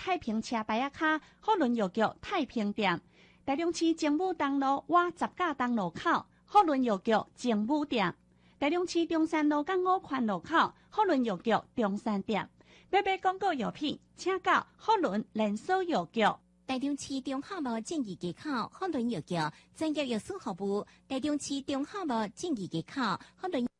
太平车牌仔卡福伦药局太平店。台中市政府东路外十架东路口福伦药局政府店。台中市中山路港5环路口福伦药局中山店。要买广告药品，请到福伦连锁药局。 台中市中华路正义街口福伦药局专业药师服务。台中市中华路正义街口福伦。